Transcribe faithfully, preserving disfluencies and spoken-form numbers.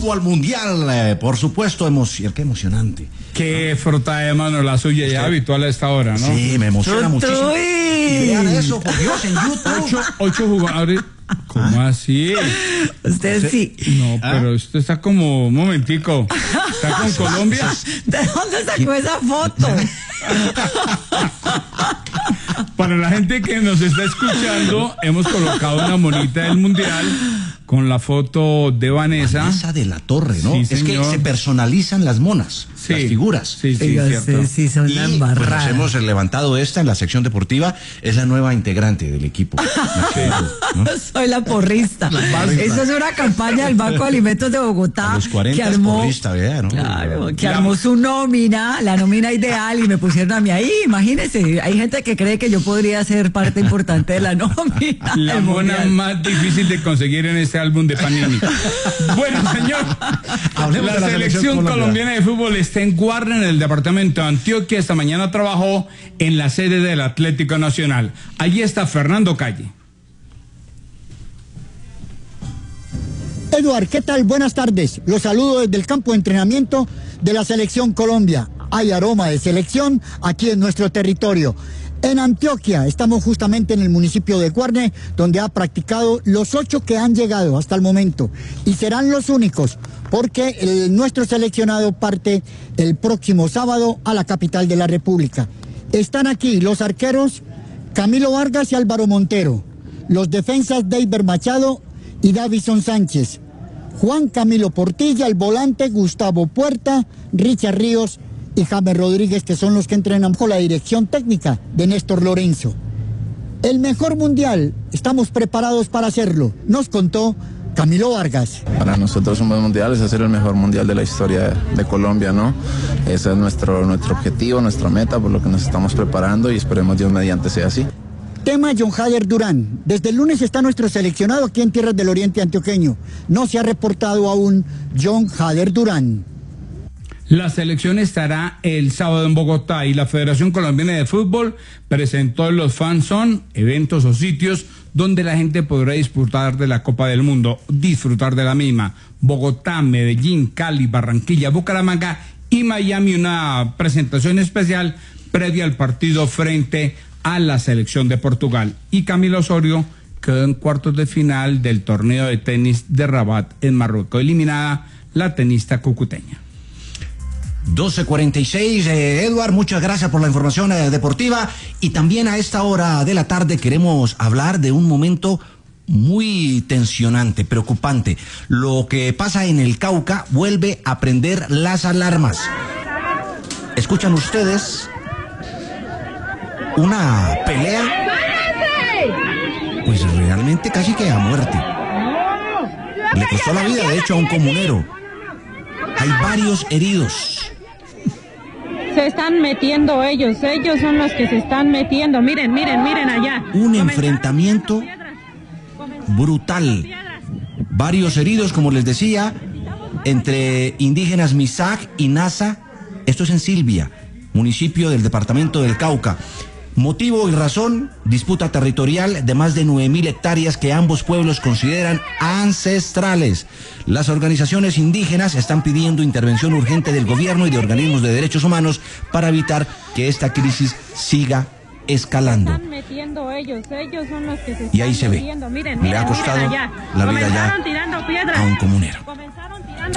al Mundial, eh, por supuesto, emoción, qué emocionante. Qué frota de mano la suya, ya habitual a esta hora, ¿no? Sí, me emociona muchísimo. Y vean eso, por Dios, en YouTube. Ocho, ocho jugadores. ¿Cómo así? Usted sí. No, pero usted está como, un momentico, ¿está con Colombia? ¿De dónde sacó esa foto? Para la gente que nos está escuchando, hemos colocado una monita del Mundial con la foto de Vanessa. Vanessa de la Torre, ¿no? Sí, es que se personalizan las monas, sí, las figuras. Sí, sí, Oiga, cierto. sí, son Y la pues, embarrada. nos hemos levantado esta en la sección deportiva, es la nueva integrante del equipo. ¿No? Soy la porrista. Eso es una campaña del Banco de Alimentos de Bogotá. A los cuarenta que armó, es porrista, ¿verdad? ¿No? Claro, que armó su nómina, la nómina ideal, y me pusieron a mí ahí. Imagínense, hay gente que cree que yo podría ser parte importante de la nómina. La mona más difícil de conseguir en este álbum de Panini. Bueno, señor, Hablemos la, de la selección, selección colombiana. colombiana de fútbol está en Guarne, en el departamento de Antioquia. Esta mañana trabajó en la sede del Atlético Nacional. Allí está Fernando Calle. Eduard, ¿qué tal? Buenas tardes. Los saludo desde el campo de entrenamiento de la Selección Colombia. Hay aroma de selección aquí en nuestro territorio. En Antioquia, estamos justamente en el municipio de Guarne, donde ha practicado los ocho que han llegado hasta el momento. Y serán los únicos, porque el, nuestro seleccionado parte el próximo sábado a la capital de la República. Están aquí los arqueros Camilo Vargas y Álvaro Montero, los defensas Deiber Machado y Davison Sánchez, Juan Camilo Portilla, el volante Gustavo Puerta, Richard Ríos y James Rodríguez, que son los que entrenan bajo la dirección técnica de Néstor Lorenzo. El mejor mundial, estamos preparados para hacerlo, nos contó Camilo Vargas. Para nosotros un buen mundial es hacer el mejor mundial de la historia de Colombia, ¿no? Ese es nuestro, nuestro objetivo, nuestra meta, por lo que nos estamos preparando y esperemos Dios mediante sea así. Tema John Hader Durán. Desde el lunes está nuestro seleccionado aquí en Tierras del Oriente Antioqueño. No se ha reportado aún John Hader Durán. La selección estará el sábado en Bogotá y la Federación Colombiana de Fútbol presentó los Fan Zone, eventos o sitios donde la gente podrá disfrutar de la Copa del Mundo, disfrutar de la misma. Bogotá, Medellín, Cali, Barranquilla, Bucaramanga y Miami, una presentación especial previa al partido frente a la selección de Portugal. Y Camila Osorio quedó en cuartos de final del torneo de tenis de Rabat en Marruecos, eliminada la tenista cucuteña. doce cuarenta y seis, eh, Eduard, muchas gracias por la información eh, deportiva. Y también a esta hora de la tarde queremos hablar de un momento muy tensionante, preocupante. Lo que pasa en el Cauca vuelve a prender las alarmas. ¿Escuchan ustedes una pelea? Pues realmente casi que a muerte. Le costó la vida, de hecho, a un comunero. Hay varios heridos. Se están metiendo ellos, ellos son los que se están metiendo. Miren, miren, miren allá. Un enfrentamiento brutal. Varios heridos, como les decía, entre indígenas Misak y Nasa. Esto es en Silvia, municipio del departamento del Cauca. Motivo y razón, disputa territorial de más de nueve mil hectáreas que ambos pueblos consideran ancestrales. Las organizaciones indígenas están pidiendo intervención urgente del gobierno y de organismos de derechos humanos para evitar que esta crisis siga escalando. Se están metiendo ellos, ellos son los que se y ahí están se ve, metiendo. Miren, le miren, ha costado miren allá. la vida ya tirando piedras. a un comunero.